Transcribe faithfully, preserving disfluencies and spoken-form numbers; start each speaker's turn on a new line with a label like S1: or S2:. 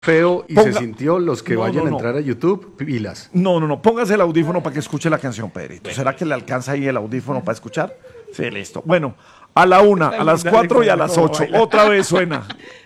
S1: feo y
S2: Ponga-
S1: se sintió, los que
S2: No,
S1: vayan
S2: no,
S1: a
S2: no.
S1: entrar a YouTube, pilas.
S2: No, no, no, póngase el audífono para que escuche la canción, Pedrito. ¿Será que le alcanza ahí el audífono para escuchar? Sí, listo. Bueno, a la una, a las
S3: Dale,
S2: cuatro y a
S3: dale,
S2: las
S3: cómo
S2: ocho.
S3: baila.
S2: Otra vez suena.